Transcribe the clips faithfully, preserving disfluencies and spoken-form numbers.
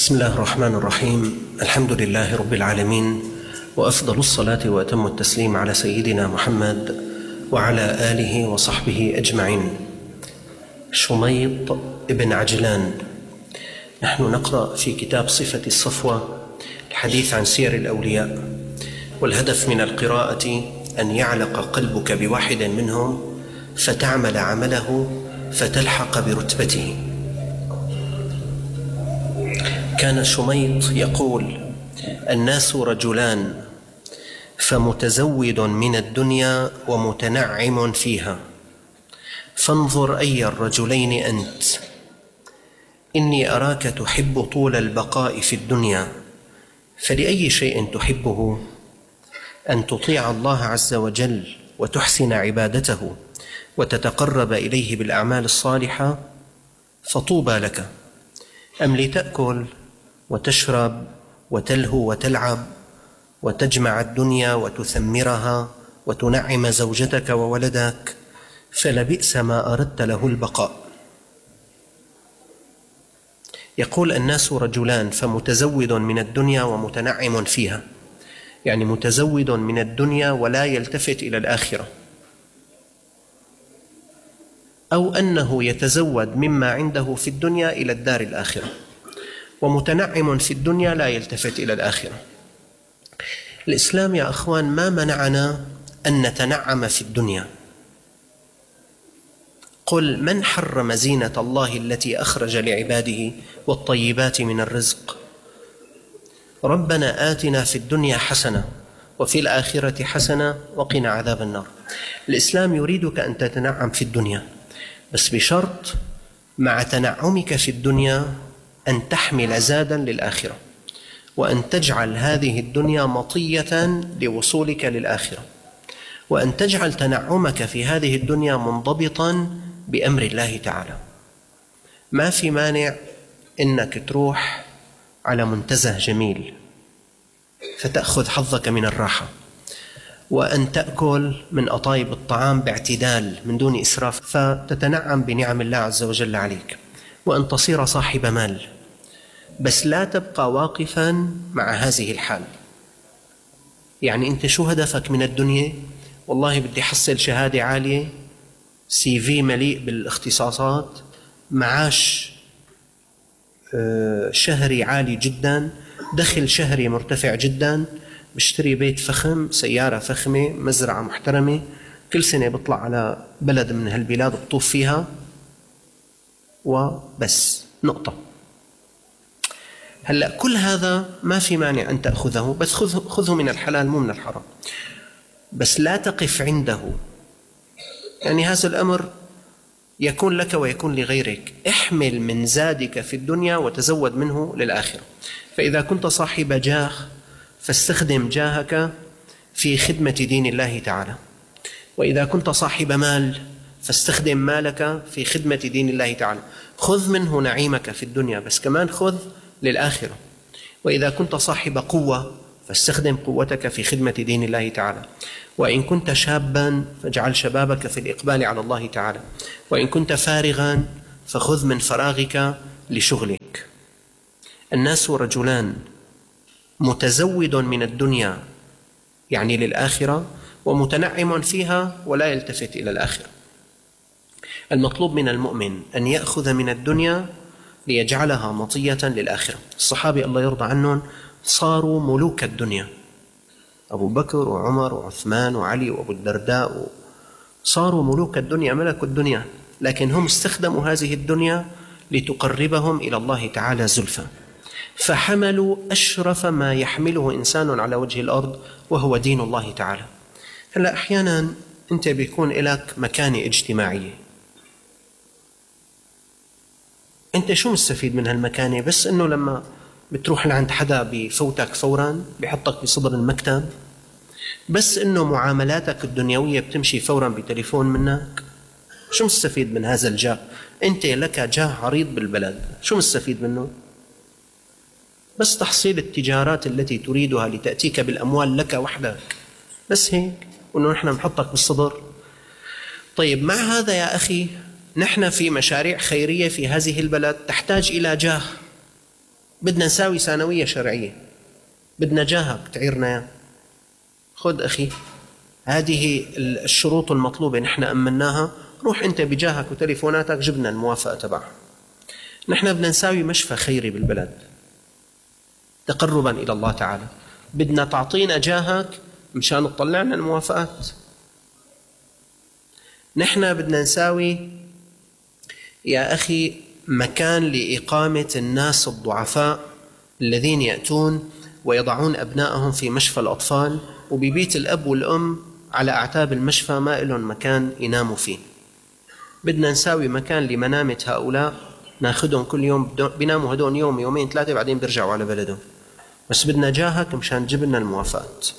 بسم الله الرحمن الرحيم. الحمد لله رب العالمين، وأفضل الصلاة وأتم التسليم على سيدنا محمد وعلى آله وصحبه أجمعين. شميط ابن عجلان. نحن نقرأ في كتاب صفة الصفوة الحديث عن سير الأولياء، والهدف من القراءة أن يعلق قلبك بواحد منهم فتعمل عمله فتلحق برتبته. كان شميط يقول: الناس رجلان، فمتزود من الدنيا ومتنعم فيها، فانظر أي الرجلين أنت. إني أراك تحب طول البقاء في الدنيا، فلأي شيء تحبه؟ أن تطيع الله عز وجل وتحسن عبادته وتتقرب إليه بالأعمال الصالحة، فطوبى لك. أم لتأكل وتشرب وتلهو وتلعب وتجمع الدنيا وتثمرها وتنعم زوجتك وولدك، فلبئس ما أردت له البقاء. يقول: الناس رجلان، فمتزود من الدنيا ومتنعم فيها، يعني متزود من الدنيا ولا يلتفت إلى الآخرة، أو أنه يتزود مما عنده في الدنيا إلى الدار الآخرة، ومتنعم في الدنيا لا يلتفت إلى الآخرة. الإسلام يا أخوان ما منعنا أن نتنعم في الدنيا. قل: من حرم زينة الله التي أخرج لعباده والطيبات من الرزق؟ ربنا آتنا في الدنيا حسنة وفي الآخرة حسنة وقنا عذاب النار. الإسلام يريدك أن تتنعم في الدنيا، بس بشرط مع تنعمك في الدنيا أن تحمل زادا للآخرة، وأن تجعل هذه الدنيا مطية لوصولك للآخرة، وأن تجعل تنعمك في هذه الدنيا منضبطا بأمر الله تعالى. ما في مانع إنك تروح على منتزه جميل فتأخذ حظك من الراحة، وأن تأكل من أطايب الطعام باعتدال من دون إسراف فتتنعم بنعم الله عز وجل عليك، وأن تصير صاحب مال، بس لا تبقى واقفا مع هذه الحال. يعني أنت شو هدفك من الدنيا؟ والله بدي حصل شهادة عالية، سي في مليء بالاختصاصات، معاش شهري عالي جدا، دخل شهري مرتفع جدا، بشتري بيت فخم، سيارة فخمة، مزرعة محترمة، كل سنة بطلع على بلد من هالبلاد بطوف فيها، وبس، نقطة. هلأ كل هذا ما في مانع أن تأخذه، بس خذه, خذه من الحلال مو من الحرام، بس لا تقف عنده. يعني هذا الأمر يكون لك ويكون لغيرك. احمل من زادك في الدنيا وتزود منه للآخرة. فإذا كنت صاحب جاه فاستخدم جاهك في خدمة دين الله تعالى، وإذا كنت صاحب مال فاستخدم مالك في خدمة دين الله تعالى. خذ منه نعيمك في الدنيا، بس كمان خذ للآخرة. وإذا كنت صاحب قوة فاستخدم قوتك في خدمة دين الله تعالى. وإن كنت شابا فاجعل شبابك في الإقبال على الله تعالى. وإن كنت فارغا فخذ من فراغك لشغلك. الناس رجلان، متزود من الدنيا يعني للآخرة، ومتنعم فيها ولا يلتفت إلى الآخرة. المطلوب من المؤمن أن يأخذ من الدنيا ليجعلها مطية للآخرة. الصحابة الله يرضى عنهم صاروا ملوك الدنيا، أبو بكر وعمر وعثمان وعلي وأبو الدرداء، صاروا ملوك الدنيا، ملكوا الدنيا، لكن هم استخدموا هذه الدنيا لتقربهم إلى الله تعالى زلفى، فحملوا أشرف ما يحمله إنسان على وجه الأرض، وهو دين الله تعالى. هلأ أحيانا أنت بيكون لك مكانة اجتماعية، أنت شو مستفيد من هالمكانة؟ بس أنه لما بتروح لعند حدا بفوتك فورا، بيحطك بصدر المكتب، بس أنه معاملاتك الدنيوية بتمشي فورا بتليفون منك. شو مستفيد من هذا الجاه؟ أنت لك جاه عريض بالبلد، شو مستفيد منه؟ بس تحصيل التجارات التي تريدها لتأتيك بالأموال لك وحدك، بس هيك، وأنه نحن نحطك بالصدر. طيب مع هذا يا أخي، نحن في مشاريع خيرية في هذه البلد تحتاج إلى جاه، بدنا نساوي ثانوية شرعية، بدنا جاهك تعيرنا يا خذ أخي، هذه الشروط المطلوبة نحن أمناها، روح أنت بجاهك وتليفوناتك جبنا الموافقة تبعها. نحن بدنا نساوي مشفى خيري بالبلد تقربا إلى الله تعالى، بدنا تعطينا جاهك مشان تطلعنا الموافقات. نحن بدنا نساوي يا أخي مكان لإقامة الناس الضعفاء الذين يأتون ويضعون أبنائهم في مشفى الأطفال، وببيت الأب والأم على أعتاب المشفى ما إلهم مكان يناموا فيه. بدنا نساوي مكان لمنامة هؤلاء، ناخدهم كل يوم بيناموا هدول يوم يومين ثلاثة بعدين بيرجعوا على بلدهم، بس بدنا جاهك مشان تجيب لنا الموافقات.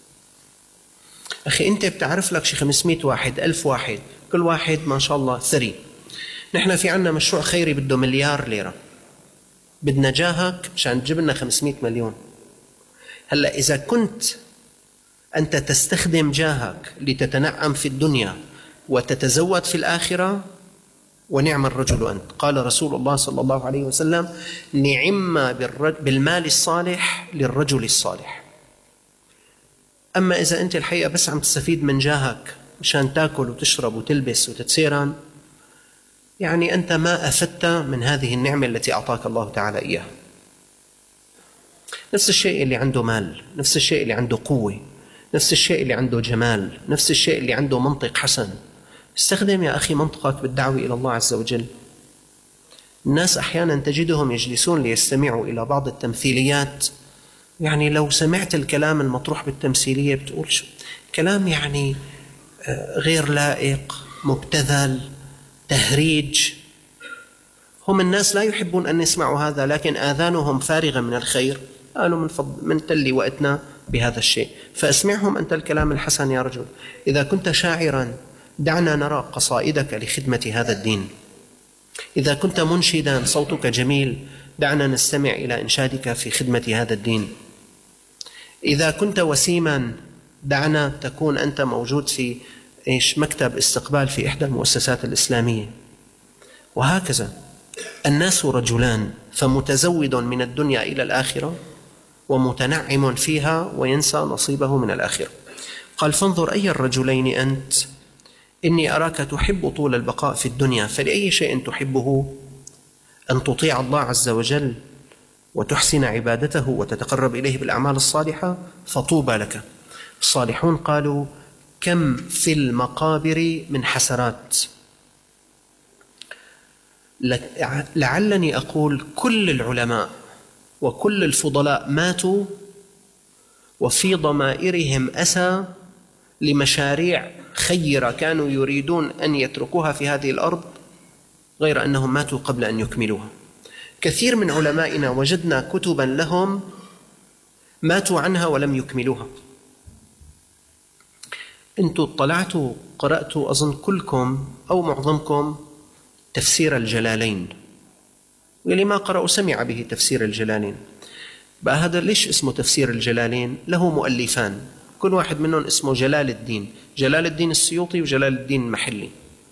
أخي أنت بتعرف لك شي خمسمائة واحد ألف واحد، كل واحد ما شاء الله ثري. نحن في عنا مشروع خيري بده مليار ليرة، بدنا جاهك مشان تجيب لنا خمسمائة مليون. هلأ إذا كنت أنت تستخدم جاهك لتتنعم في الدنيا وتتزود في الآخرة، ونعم الرجل أنت. قال رسول الله صلى الله عليه وسلم: نعم بالمال الصالح للرجل الصالح. أما إذا أنت الحقيقة بس عم تستفيد من جاهك مشان تاكل وتشرب وتلبس وتتسيران، يعني أنت ما أفدت من هذه النعمة التي أعطاك الله تعالى إياها. نفس الشيء اللي عنده مال، نفس الشيء اللي عنده قوة، نفس الشيء اللي عنده جمال، نفس الشيء اللي عنده منطق حسن. استخدم يا أخي منطقك بالدعوة إلى الله عز وجل. الناس أحيانا تجدهم يجلسون ليستمعوا إلى بعض التمثيليات، يعني لو سمعت الكلام المطروح بالتمثيلية بتقول شو كلام يعني غير لائق، مبتذل، تهريج. هم الناس لا يحبون أن يسمعوا هذا، لكن آذانهم فارغة من الخير، قالوا من, فضل من تلي وقتنا بهذا الشيء. فاسمعهم أنت الكلام الحسن يا رجل. إذا كنت شاعرا دعنا نرى قصائدك لخدمة هذا الدين. إذا كنت منشدا صوتك جميل دعنا نستمع إلى إنشادك في خدمة هذا الدين. إذا كنت وسيما دعنا تكون أنت موجود في إيش مكتب استقبال في إحدى المؤسسات الإسلامية. وهكذا الناس رجلان، فمتزود من الدنيا إلى الآخرة ومتنعم فيها وينسى نصيبه من الآخرة. قال: فانظر أي الرجلين أنت، إني أراك تحب طول البقاء في الدنيا، فلأي شيء تحبه؟ أن تطيع الله عز وجل وتحسن عبادته وتتقرب إليه بالأعمال الصالحة، فطوبى لك. الصالحون قالوا: كم في المقابر من حسرات. لعلني أقول كل العلماء وكل الفضلاء ماتوا وفي ضمائرهم أسى لمشاريع خيرة كانوا يريدون أن يتركوها في هذه الأرض، غير أنهم ماتوا قبل أن يكملوها. كثير من علمائنا وجدنا كتبا لهم ماتوا عنها ولم يكملوها. أنتوا اطلعتوا قرأتوا أظن كلكم أو معظمكم تفسير الجلالين، واللي ما قرأوا سمع به تفسير الجلالين. بقى هذا ليش اسمه تفسير الجلالين؟ له مؤلفان، كل واحد منهم اسمه جلال الدين، جلال الدين السيوطي وجلال الدين المحلي.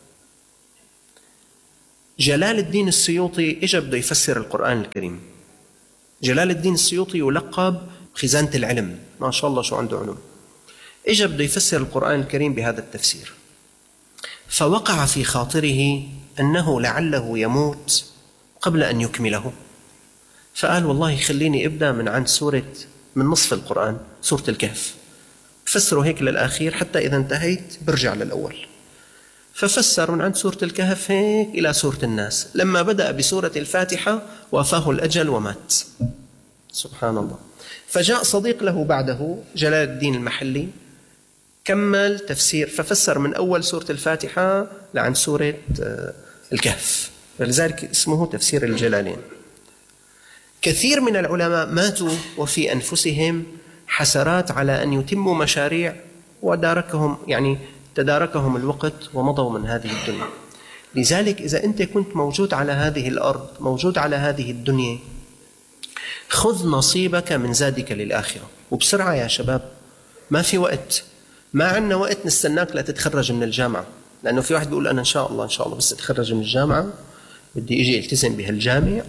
جلال الدين السيوطي إجا بده يفسر القرآن الكريم. جلال الدين السيوطي يلقب خزانة العلم، ما شاء الله شو عنده علم. إجا بده يفسر القرآن الكريم بهذا التفسير، فوقع في خاطره أنه لعله يموت قبل أن يكمله، فقال: والله خليني أبدأ من عند سورة من نصف القرآن، سورة الكهف، فسره هيك للأخير حتى إذا انتهيت برجع للأول. ففسر من عند سورة الكهف هيك إلى سورة الناس. لما بدأ بسورة الفاتحة وافاه الأجل ومات. سبحان الله. فجاء صديق له بعده جلال الدين المحلي كمل تفسير، ففسر من أول سورة الفاتحة لعند سورة الكهف، فلذلك اسمه تفسير الجلالين. كثير من العلماء ماتوا وفي أنفسهم حسرات على أن يتموا مشاريع وداركهم يعني تداركهم الوقت ومضوا من هذه الدنيا. لذلك إذا أنت كنت موجود على هذه الأرض، موجود على هذه الدنيا، خذ نصيبك من زادك للآخرة، وبسرعة يا شباب، ما في وقت، ما عندنا وقت نستناك لتتخرج من الجامعة، لأنه في واحد بيقول أنا إن شاء الله إن شاء الله بس أتخرج من الجامعة بدي إجي التزم بهالجامع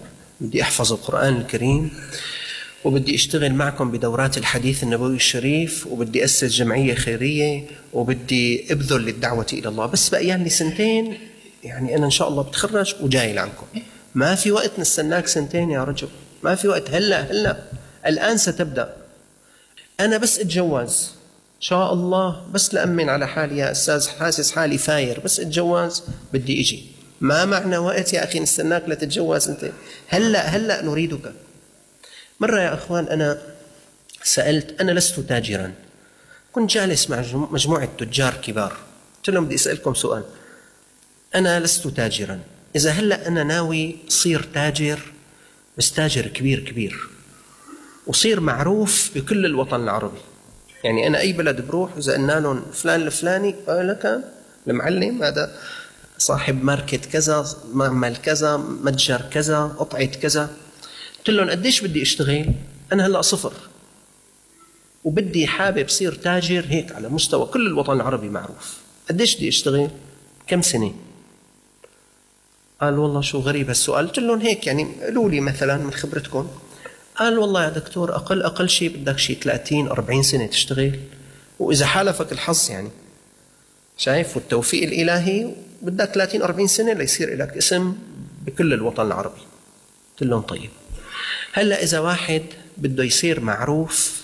بدي أحفظ القرآن الكريم، وبدي أشتغل معكم بدورات الحديث النبوي الشريف، وبدي أسس جمعية خيرية، وبدي أبذل للدعوة إلى الله. بس بقيان لي سنتين، يعني أنا إن شاء الله بتخرج وجاي لعنكم. ما في وقت نستناك سنتين يا رجل، ما في وقت. هلأ هلأ الآن ستبدأ. أنا بس أتجوز إن شاء الله، بس لأمن على حالي يا أستاذ، حاسس حالي فاير، بس أتجوز بدي إجي. ما معنى وقت يا أخي نستناك لتتجوز أنت؟ هلأ هلأ نريدك. مرة يا أخوان أنا سألت، أنا لست تاجرا، كنت جالس مع مجموعة تجار كبار، قلت لهم بدي أسألكم سؤال، أنا لست تاجرا، إذا هلأ أنا ناوي صير تاجر، بس تاجر كبير كبير وصير معروف بكل الوطن العربي، يعني أنا أي بلد بروح إذا قلنا لهم فلان الفلاني لك المعلم هذا صاحب ماركت كذا، معمل كذا، متجر كذا، قطعة كذا. قلت لهم قديش بدي أشتغل؟ أنا هلأ صفر، وبدي حابب صير تاجر هيك على مستوى كل الوطن العربي معروف. قديش بدي أشتغل؟ كم سنة؟ قال والله شو غريب هالسؤال. قلت لهم هيك يعني قولوا لي مثلا من خبرتكم. قال والله يا دكتور أقل أقل شيء بدك شيء ثلاثين أربعين سنة تشتغل، وإذا حالفك الحظ يعني شايف والتوفيق الإلهي بدك ثلاثين أربعين سنة ليصير لك اسم بكل الوطن العربي. قلت لهم طيب هلأ إذا واحد بده يصير معروف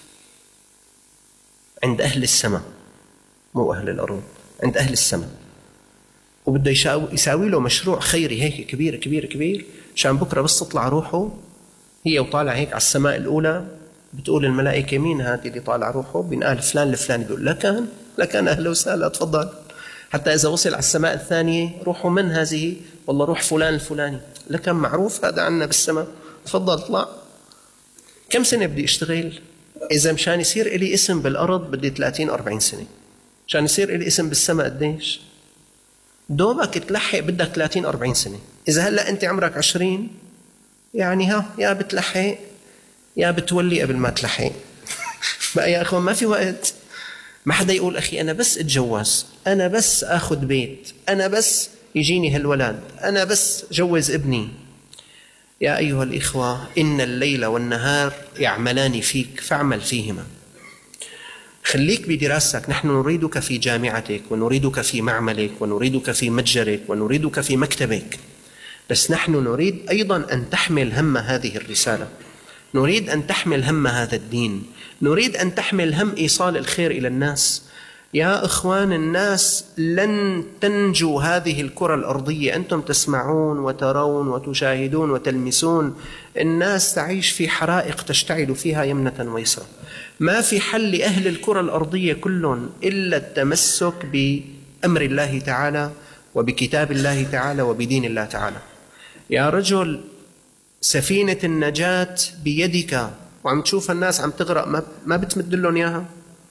عند أهل السماء، مو أهل الأرض، عند أهل السماء، وبده يساوي له مشروع خيري هيك كبير كبير كبير، عشان بكرة بس تطلع روحه هي وطالع هيك على السماء الأولى، بتقول الملائكة مين هذه اللي طالع روحه؟ بينقال فلان الفلاني، بيقول لكان لكان أهلا وسهلا تفضل. حتى إذا وصل على السماء الثانية روحه من هذه؟ والله روح فلان الفلاني، لكن معروف هذا عنا بالسماء، تفضل اطلع. كم سنة بدي أشتغل؟ إذا مشان يصير إلي اسم بالأرض بدي ثلاثين أربعين سنة، مشان يصير إلي اسم بالسماء قديش؟ دوبك تلحق بدك ثلاثين أربعين سنة. إذا هلأ أنت عمرك عشرين، يعني ها يا بتلحق يا بتولي قبل ما تلحق. بقى يا أخوان ما في وقت. ما حدا يقول أخي أنا بس أتجوز، أنا بس أخذ بيت، أنا بس يجيني هالولاد، أنا بس جوز ابني. يا أيها الإخوة إن الليل والنهار يعملان فيك فاعمل فيهما. خليك بدراستك، نحن نريدك في جامعتك، ونريدك في معملك، ونريدك في متجرك، ونريدك في مكتبك، بس نحن نريد أيضا أن تحمل هم هذه الرسالة، نريد أن تحمل هم هذا الدين، نريد أن تحمل هم إيصال الخير إلى الناس. يا إخوان الناس لن تنجو هذه الكرة الأرضية، أنتم تسمعون وترون وتشاهدون وتلمسون، الناس تعيش في حرائق تشتعل فيها يمنة ويسرا. ما في حل لأهل الكرة الأرضية كلهم إلا التمسك بأمر الله تعالى وبكتاب الله تعالى وبدين الله تعالى. يا رجل سفينة النجاة بيدك، وعم تشوف الناس عم تغرق ما بتمد لهم إياها.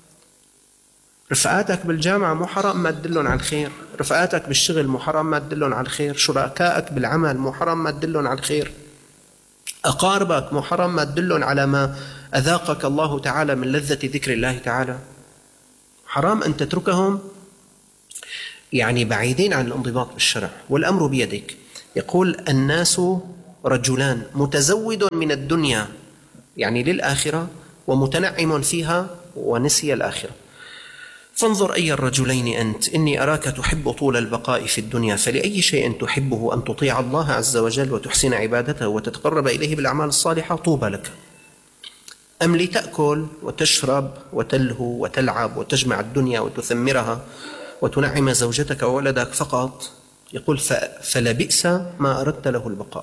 رفقاتك بالجامعة مو حرام ما تدلهم على الخير، رفقاتك بالشغل مو حرام ما تدلهم على الخير، شركائك بالعمل مو حرام ما تدلهم على الخير، أقاربك مو حرام ما تدلهم على ما أذاقك الله تعالى من لذة ذكر الله تعالى. حرام أن تتركهم يعني بعيدين عن الانضباط بالشرع. والأمر بيدك. يقول الناس رجلان، متزود من الدنيا يعني للآخرة، ومتنعم فيها ونسي الآخرة. فانظر أي الرجلين أنت، إني أراك تحب طول البقاء في الدنيا، فلأي شيء تحبه أن تطيع الله عز وجل وتحسن عبادته وتتقرب إليه بالأعمال الصالحة، طوبى لك. أم لتأكل وتشرب وتلهو وتلعب وتجمع الدنيا وتثمرها وتنعم زوجتك وولدك فقط؟ يقول فلبئس ما أردت له البقاء.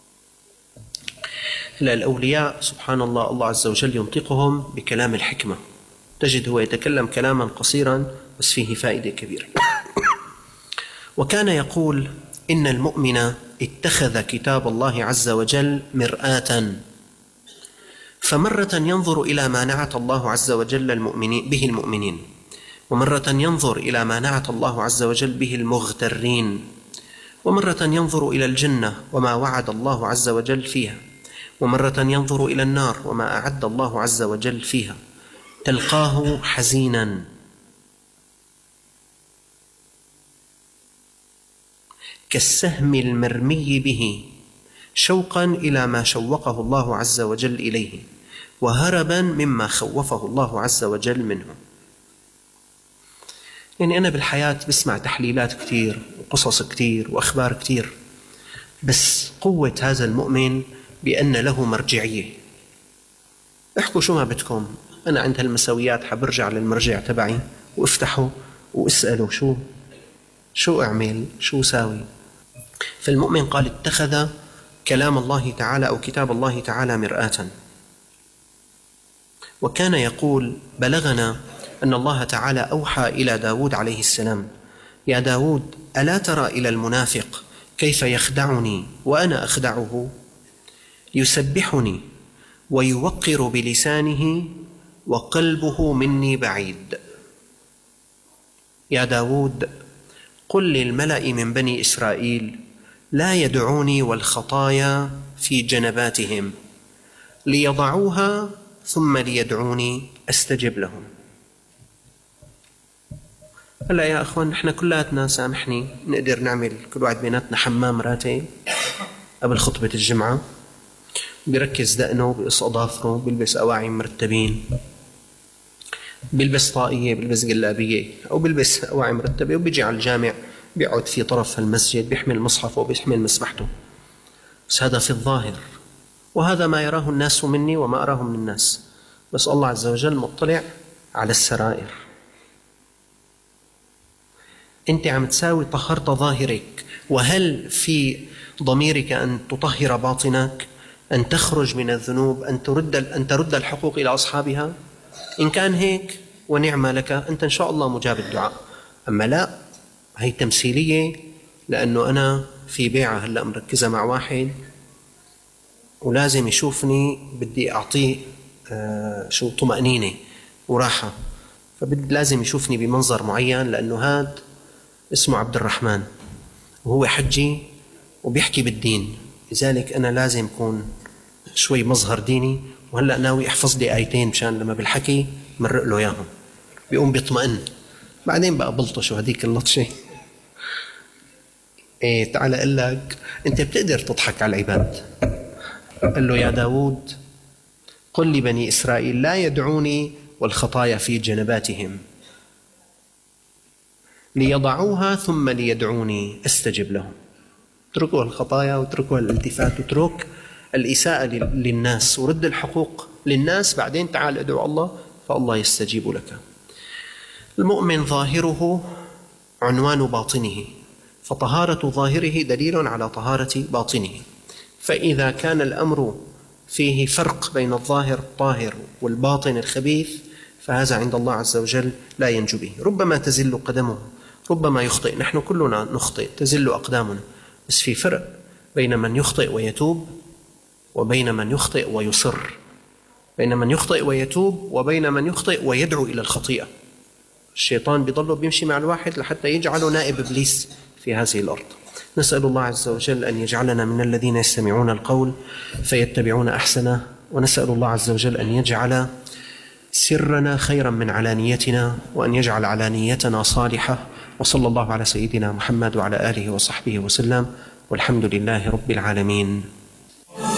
هلا الأولياء سبحان الله الله عز وجل ينطقهم بكلام الحكمة، تجد هو يتكلم كلاما قصيرا بس فيه فائدة كبيرة. وكان يقول إن المؤمن اتخذ كتاب الله عز وجل مرآة، فمرة ينظر إلى ما نعت الله عز وجل المؤمنين به المؤمنين، ومرة ينظر إلى ما نعت الله عز وجل به المغترين، ومرة ينظر إلى الجنة وما وعد الله عز وجل فيها، ومرة ينظر إلى النار وما أعد الله عز وجل فيها. تلقاه حزينا كالسهم المرمي به، شوقا إلى ما شوقه الله عز وجل إليه، وهربا مما خوفه الله عز وجل منه. يعني أنا بالحياة بسمع تحليلات كتير وقصص كتير وأخبار كتير، بس قوة هذا المؤمن بأن له مرجعية. احكوا شو ما بدكم، أنا عند هالمساويات حبرجع للمرجع تبعي وافتحوا واسألوا شو شو أعمل شو ساوي. فالمؤمن قال اتخذ كلام الله تعالى أو كتاب الله تعالى مرآة. وكان يقول: بلغنا أن الله تعالى أوحى إلى داود عليه السلام: يا داود، ألا ترى إلى المنافق كيف يخدعني وأنا أخدعه؟ يسبحني ويوقر بلسانه وقلبه مني بعيد. يا داود، قل للملأ من بني إسرائيل لا يدعوني والخطايا في جنباتهم، ليضعوها ثم ليدعوني أستجب لهم. هلا يا أخوان، نحن كلاتنا سامحني نقدر نعمل كل واحد بيناتنا حمام راتب قبل خطبة الجمعة، بيركز دقنه، بيقص أظافره، بيلبس أواعي مرتبين، بيلبس طاقية، بيلبس جلابية أو بيلبس أواعي مرتبة، وبيجي على الجامع بيقعد في طرف المسجد بيحمل مصحفه وبيحمل مسبحته. بس هذا في الظاهر، وهذا ما يراه الناس مني وما أراه من الناس، بس الله عز وجل مطلع على السرائر. أنت عم تساوي طهرت ظاهرك، وهل في ضميرك أن تطهر باطنك، أن تخرج من الذنوب، أن ترد أن ترد الحقوق إلى أصحابها؟ إن كان هيك ونعم لك، أنت إن شاء الله مجاب الدعاء. أما لا، هي تمثيلية، لأنه أنا في بيعة هلأ مركزة مع واحد ولازم يشوفني بدي أعطيه آه شو طمأنينة وراحة، فلازم يشوفني بمنظر معين، لأنه هاد اسمه عبد الرحمن وهو حجي وبيحكي بالدين، لذلك أنا لازم أكون شوي مظهر ديني، وهلأ ناوي أحفظ لي آيتين مشان لما بالحكي مرق له إياهم بيقوم بيطمئن. بعدين بقى بلطشه هذيك اللطشة. إيه، تعال أقول لك، أنت بتقدر تضحك على العباد. قال له: يا داود، قل لبني إسرائيل لا يدعوني والخطايا في جنباتهم، ليضعوها ثم ليدعوني أستجب لهم. اتركوا الخطايا واتركوا الالتفات واترك الإساءة للناس ورد الحقوق للناس، بعدين تعال ادعو الله فالله يستجيب لك. المؤمن ظاهره عنوان باطنه، فطهارة ظاهره دليل على طهارة باطنه. فإذا كان الأمر فيه فرق بين الظاهر الطاهر والباطن الخبيث، فهذا عند الله عز وجل لا ينجو به. ربما تزل قدمه، ربما يخطئ، نحن كلنا نخطئ، تزل أقدامنا، بس في فرق بين من يخطئ ويتوب وبين من يخطئ ويصر، بين من يخطئ ويتوب وبين من يخطئ ويدعو إلى الخطيئة. الشيطان بيضله بيمشي مع الواحد لحتى يجعله نائب إبليس في هذه الأرض. نسأل الله عز وجل أن يجعلنا من الذين يستمعون القول فيتبعون أحسنه، ونسأل الله عز وجل أن يجعل سرنا خيرا من علانيتنا، وأن يجعل علانيتنا صالحة. وصلى الله على سيدنا محمد وعلى آله وصحبه وسلم، والحمد لله رب العالمين.